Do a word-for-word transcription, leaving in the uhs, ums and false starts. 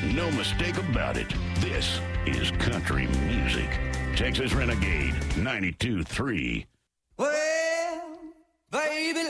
No mistake about it. This is country music. Texas Renegade ninety-two point three. Well,